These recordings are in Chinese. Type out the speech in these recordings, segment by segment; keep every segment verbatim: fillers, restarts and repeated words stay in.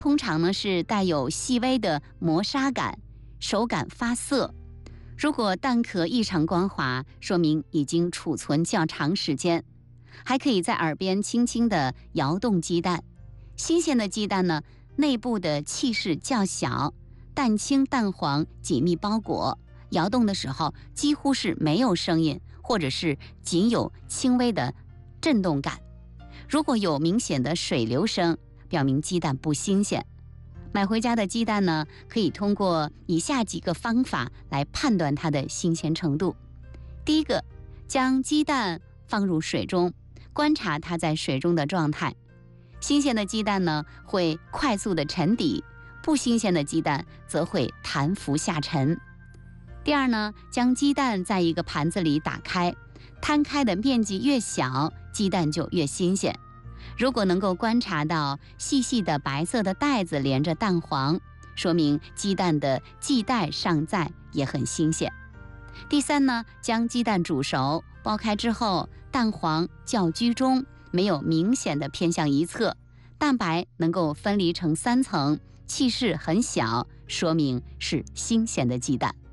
通常呢是带有细微的磨砂感，手感发涩。如果蛋壳异常光滑，说明已经储存较长时间。还可以在耳边轻轻地摇动鸡蛋。新鲜的鸡蛋呢，内部的气室较小，蛋清蛋黄紧密包裹，摇动的时候几乎是没有声音，或者是仅有轻微的震动感。如果有明显的水流声，表明鸡蛋不新鲜。买回家的鸡蛋呢，可以通过以下几个方法来判断它的新鲜程度。第一个，将鸡蛋放入水中，观察它在水中的状态。新鲜的鸡蛋呢，会快速的沉底，不新鲜的鸡蛋则会弹浮下沉。第二呢，将鸡蛋在一个盘子里打开，摊开的面积越小，鸡蛋就越新鲜。如果能够观察到细细的白色的带子连着蛋黄，说明鸡蛋的系带尚在，也很新鲜。第三呢，将鸡蛋煮熟，剥开之后，蛋黄较居中，没有明显的偏向一侧，蛋白能够分离成三层，气室很小，说明是新鲜的鸡蛋。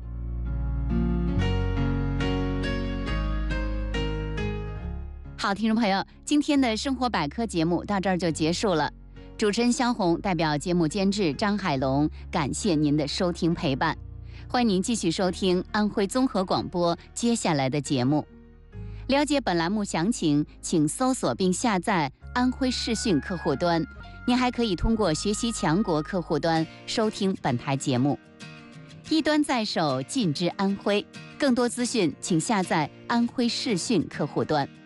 好，听众朋友，今天的生活百科节目到这儿就结束了。主持人肖红代表节目监制张海龙，感谢您的收听陪伴。欢迎您继续收听安徽综合广播接下来的节目。了解本栏目详情，请搜索并下载安徽视讯客户端。您还可以通过学习强国客户端收听本台节目。一端在手，尽知安徽。更多资讯，请下载安徽视讯客户端。